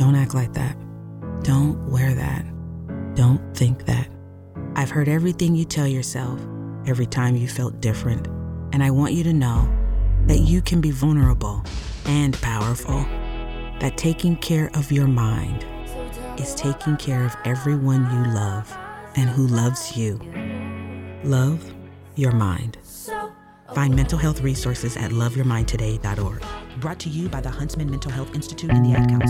Don't act like that. Don't wear that. Don't think that. I've heard everything you tell yourself every time you felt different, and I want you to know that you can be vulnerable and powerful, that taking care of your mind is taking care of everyone you love and who loves you. Love your mind. Find mental health resources at loveyourmindtoday.org. Brought to you by the Huntsman Mental Health Institute and the Ad Council.